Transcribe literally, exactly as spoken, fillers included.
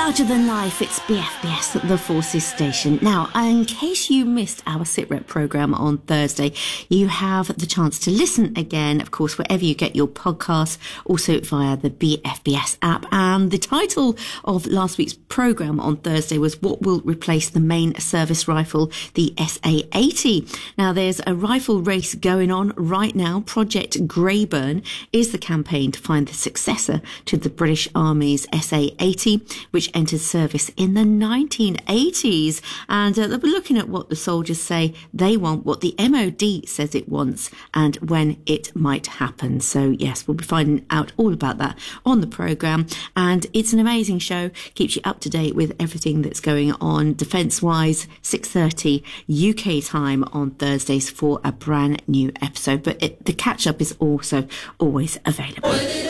Larger than life, it's B F B S at the Forces Station. Now, in case you missed our SitRep programme on Thursday, you have the chance to listen again, of course, wherever you get your podcasts, also via the B F B S app. And the title of last week's programme on Thursday was What Will Replace the Main Service Rifle, the S A eighty. Now, there's a rifle race going on right now. Project Greyburn is the campaign to find the successor to the British Army's S A eighty, which entered service in the nineteen eighties. And uh, they'll be looking at what the soldiers say they want, what the M O D says it wants, and when it might happen. So yes, we'll be finding out all about that on the programme. And it's an amazing show, keeps you up to date with everything that's going on defence-wise. six thirty U K time on Thursdays for a brand new episode. But it, the catch-up is also always available.